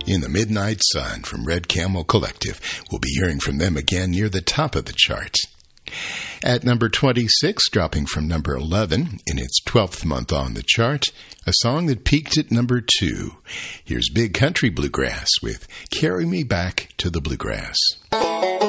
In the Midnight Sun from Red Camel Collective. We'll be hearing from them again near the top of the charts. At number 26, dropping from number 11 in its 12th month on the chart, a song that peaked at number 2. Here's Big Country Bluegrass with Carry Me Back to the Bluegrass.